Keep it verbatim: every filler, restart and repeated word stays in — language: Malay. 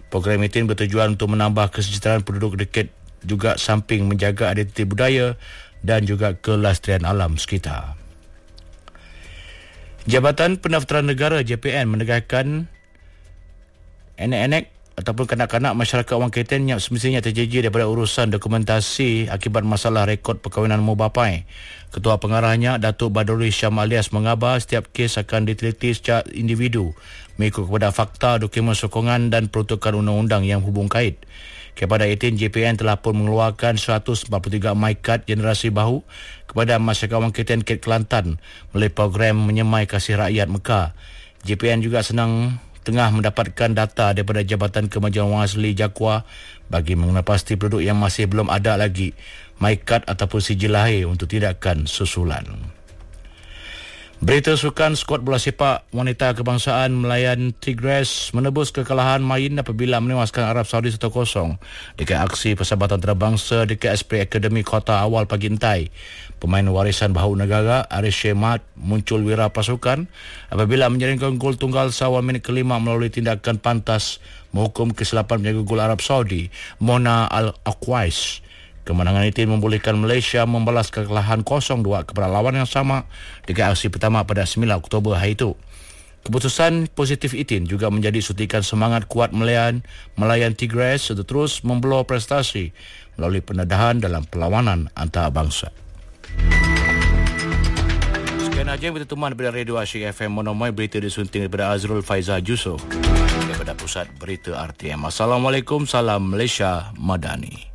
Program itu bertujuan untuk menambah kesejahteraan penduduk dekat, juga samping menjaga identiti budaya dan juga kelestarian alam sekitar. Jabatan Pendaftaran Negara J P N menegaskan anak-anak ataupun kanak-kanak masyarakat Wang Keten yang semestinya terjejer daripada urusan dokumentasi akibat masalah rekod perkahwinan mubapai. Ketua pengarahnya, Datuk Baduri Syam Alias, mengabar setiap kes akan diteliti secara individu mengikut kepada fakta, dokumen sokongan dan peruntukan undang-undang yang hubung kait. Kepada itu, J P N telah pun mengeluarkan seratus empat puluh tiga MyCard generasi baru kepada masyarakat Wang Keten, Ket Kelantan melalui program Menyemai Kasih Rakyat Mekah. J P N juga senang tengah mendapatkan data daripada Jabatan Kemajuan Wang Asli Jakwa bagi mengenal pasti penduduk yang masih belum ada lagi MyCard ataupun sijil lahir untuk tindakan susulan. Berita sukan, skuad bola sepak wanita kebangsaan Melayan Tigres menebus kekalahan main apabila menewaskan Arab Saudi satu kosong dekat aksi Persahabatan Antarabangsa dekat Esprit Academy Kota awal pagi entai. Pemain warisan bahu negara Aris Shemat muncul wira pasukan apabila menjaringkan gol tunggal seawal minit kelima melalui tindakan pantas menghukum kesilapan penjaga gol Arab Saudi Mona Al-Aqwais. Kemenangan itu membolehkan Malaysia membalas kekalahan kosong dua kepada lawan yang sama dekat aksi pertama pada sembilan Oktober hari itu. Keputusan positif itu juga menjadi suntikan semangat kuat Melayan, Melayan Tigres untuk terus membelor prestasi melalui pendedahan dalam perlawanan antarabangsa. Sekian saja berita teman daripada Radio Asyik F M Monomoi, berita disunting daripada Azrul Faizal Yusof daripada Pusat Berita R T M. Assalamualaikum, salam Malaysia Madani.